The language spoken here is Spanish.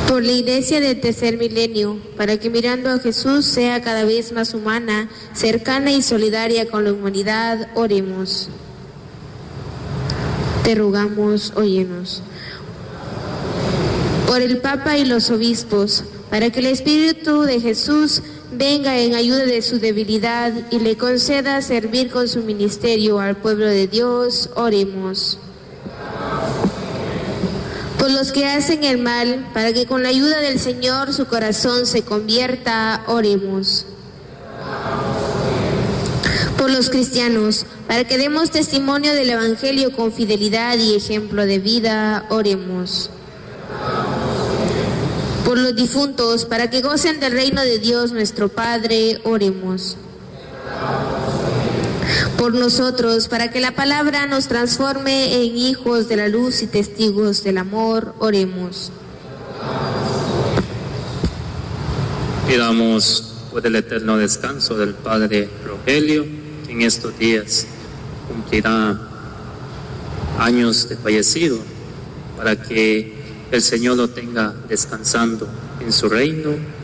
Por la Iglesia del tercer milenio, para que mirando a Jesús sea cada vez más humana, cercana y solidaria con la humanidad, oremos. Te rogamos, óyenos. Por el Papa y los obispos, para que el Espíritu de Jesús venga en ayuda de su debilidad y le conceda servir con su ministerio al pueblo de Dios, oremos. Por los que hacen el mal, para que con la ayuda del Señor su corazón se convierta, oremos. Por los cristianos, para que demos testimonio del Evangelio con fidelidad y ejemplo de vida, oremos. Por los difuntos, para que gocen del reino de Dios nuestro Padre, oremos. Por nosotros, para que la palabra nos transforme en hijos de la luz y testigos del amor, oremos. Pidamos por el eterno descanso del Padre Rogelio, que en estos días cumplirá años de fallecido, para que el Señor lo tenga descansando en su reino